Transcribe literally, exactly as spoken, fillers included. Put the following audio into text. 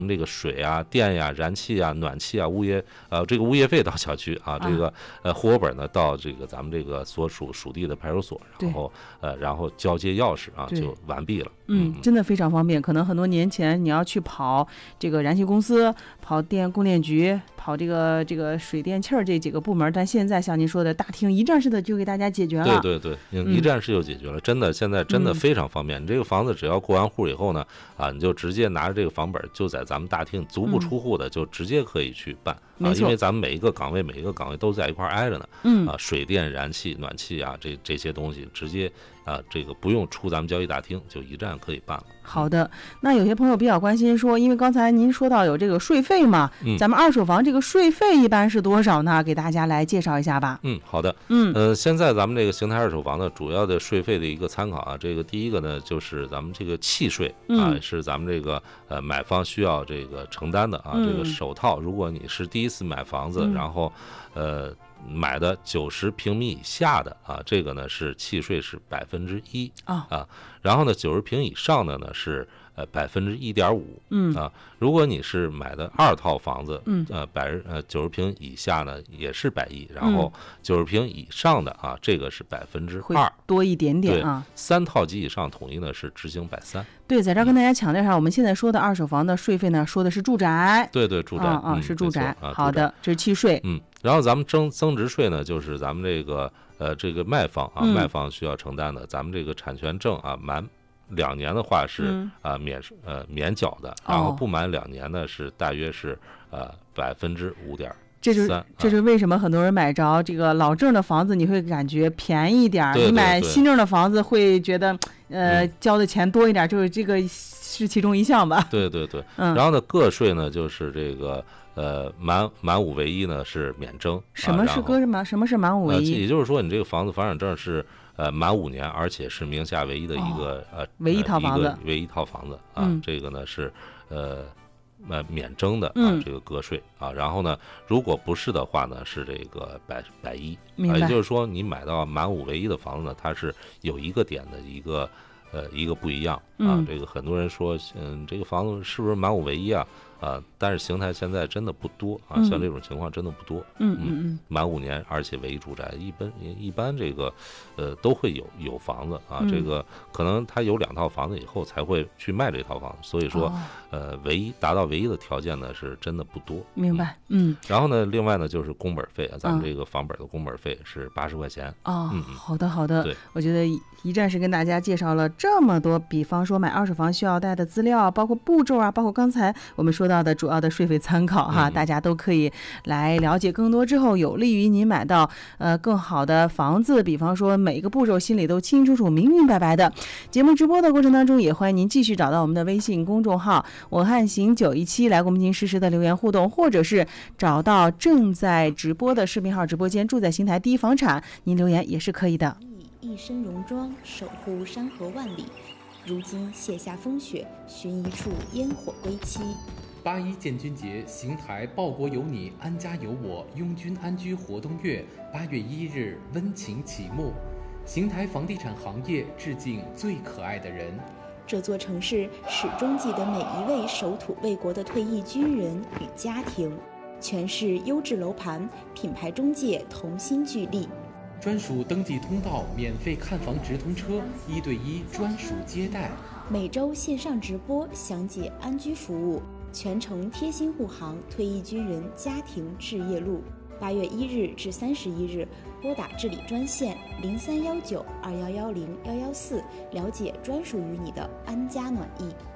这个水啊、电呀、燃气啊、暖气啊、物业呃这个物业费到小区啊，这个呃户口本呢到这个咱们这个所属属地的派出所，然后呃然后交接钥匙啊就完毕了。 嗯，真的非常方便。可能很多年前你要去跑这个燃气公司、跑电供电局、跑这个这个水电气儿这几个部门，但现在像您说的大厅一站式的就给大家解决了。 对对对，一站式就解决了，嗯、真的现在真的非常方便。嗯、你这个房子只要过完户以后呢，啊，你就直接拿着这个房本，就在咱们大厅足不出户的就直接可以去办。 嗯、 啊，因为咱们每一个岗位每一个岗位都在一块挨着呢。嗯啊，水电、燃气、暖气啊，这这些东西直接啊，这个不用出咱们交易大厅，就一站可以办了。 好的，那有些朋友比较关心说，因为刚才您说到有这个税费嘛，嗯、咱们二手房这个税费一般是多少呢？给大家来介绍一下吧。 嗯，好的，嗯呃，现在咱们这个邢台二手房呢，主要的税费的一个参考啊，这个第一个呢就是咱们这个契税啊，嗯、是咱们这个呃买方需要这个承担的啊，嗯、这个首套，如果你是第一次买房子，嗯、然后呃。买的九十平米以下的啊，这个呢是契税是百分之一啊，然后呢九十平以上的呢是呃百分之一点五，嗯啊，如果你是买的二套房子，嗯呃百呃九十平以下呢也是百一，然后九十平以上的啊这个是百分之二， 多一点点啊。 三套及以上统一呢是执行百三。 对，在这儿跟大家强调一下，我们现在说的二手房的税费呢，说的是住宅。 对对，住宅啊、 嗯、 是住宅。 啊、 好的，这是契税。 嗯。然后咱们增增值税呢，就是咱们这个呃这个卖方啊，嗯、卖方需要承担的。咱们这个产权证啊，满两年的话是、嗯、啊免呃免缴的，然后不满两年呢是大约是呃百分之五点。 这就这是为什么很多人买着这个老证的房子，你会感觉便宜一点； 对对对， 你买新证的房子会觉得呃、嗯、交的钱多一点，就是这个是其中一项吧。 对对对，嗯、然后呢，个税呢就是这个。呃，满满五唯一呢是免征。 什么是个什么？什么是满五唯一？ 呃，也就是说，你这个房子房产证是呃满五年，而且是名下唯一的一个、哦、呃唯一套房子， 唯一套房子啊，嗯、这个呢是呃呃免征的啊，嗯、这个个税啊。然后呢，如果不是的话呢，是这个百百一。 明白。 也就是说，你买到满五唯一的房子呢，它是有一个点的一个呃一个不一样啊。嗯、这个很多人说，嗯，这个房子是不是满五唯一啊？啊，但是邢台现在真的不多啊，嗯、像这种情况真的不多。 嗯嗯嗯， 满五年，而且唯一住宅，一般一般这个，呃，都会有有房子啊。嗯、这个可能他有两套房子以后才会去卖这套房子，所以说，哦、呃，唯一达到唯一的条件呢，是真的不多。 明白，嗯。 然后呢，另外呢就是工本费啊，咱们这个房本的工本费是八十块钱。 哦， 嗯， 好的好的。 对， 我觉得一站式跟大家介绍了这么多，比方说买二手房需要带的资料，包括步骤啊，包括刚才我们说到的主要的税费参考哈，嗯、大家都可以来了解更多之后，有利于您买到呃更好的房子。比方说每一个步骤心里都清清楚楚、明明白白的。节目直播的过程当中，也欢迎您继续找到我们的微信公众号“我汉行九一七”来跟我们进行实时的留言互动，或者是找到正在直播的视频号直播间，住在邢台第一房产，您留言也是可以的。 以一身戎装守护山河万里，如今卸下风雪，寻一处烟火归期。 八一建军节，邢台报国有你，安家有我，拥军安居活动月八月一日温情启幕。邢台房地产行业致敬最可爱的人。 这座城市始终记得每一位守土卫国的退役军人与家庭。全市优质楼盘，品牌中介同心聚力。 专属登记通道，免费看房直通车，一对一专属接待。 每周线上直播详解安居服务，全程贴心护航退役军人家庭置业路。八月一日至三十一日，拨打治理专线零三幺九二幺幺零幺幺四，了解专属于你的安家暖意。